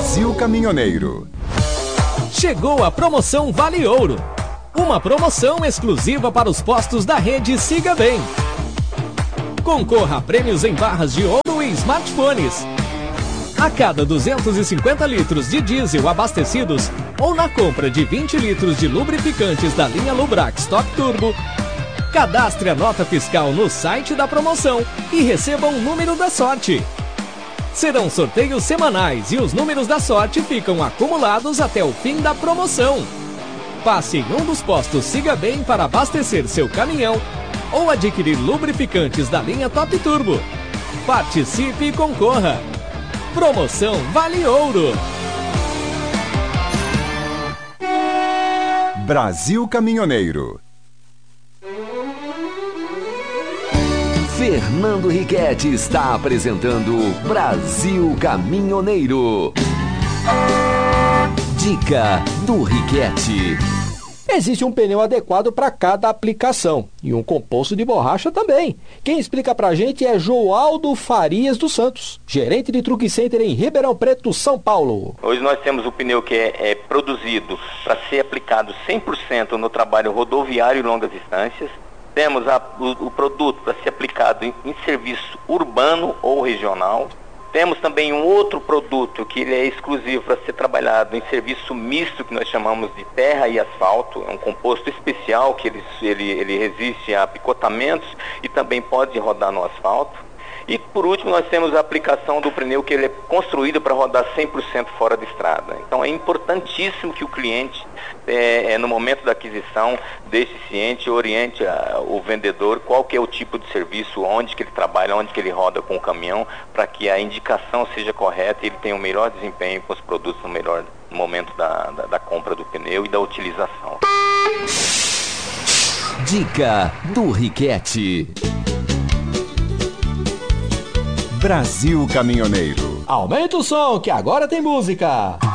Brasil Caminhoneiro. Chegou a promoção Vale Ouro. Uma promoção exclusiva para os postos da rede Siga Bem. Concorra a prêmios em barras de ouro e smartphones. A cada 250 litros de diesel abastecidos ou na compra de 20 litros de lubrificantes da linha Lubrax Top Turbo, cadastre a nota fiscal no site da promoção e receba um número da sorte. Serão sorteios semanais e os números da sorte ficam acumulados até o fim da promoção. Passe em um dos postos Siga Bem para abastecer seu caminhão ou adquirir lubrificantes da linha Top Turbo. Participe e concorra. Promoção Vale Ouro. Brasil Caminhoneiro. Fernando Riquetti está apresentando Brasil Caminhoneiro. Dica do Riquetti. Existe um pneu adequado para cada aplicação e um composto de borracha também. Quem explica pra gente é Joaldo Farias dos Santos, gerente de Truck Center em Ribeirão Preto, São Paulo. Hoje nós temos o pneu que é produzido para ser aplicado 100% no trabalho rodoviário e longas distâncias. Temos o produto para ser aplicado em serviço urbano ou regional. Temos também um outro produto que ele é exclusivo para ser trabalhado em serviço misto, que nós chamamos de terra e asfalto. É um composto especial que ele resiste a picotamentos e também pode rodar no asfalto. E por último nós temos a aplicação do pneu que ele é construído para rodar 100% fora de estrada. Então é importantíssimo que o cliente, no momento da aquisição, deixe ciente, oriente o vendedor qual que é o tipo de serviço, onde que ele trabalha, onde que ele roda com o caminhão, para que a indicação seja correta e ele tenha o melhor desempenho com os produtos no momento da compra do pneu e da utilização. Dica do Riquetti. Brasil Caminhoneiro. Aumenta o som que agora tem música.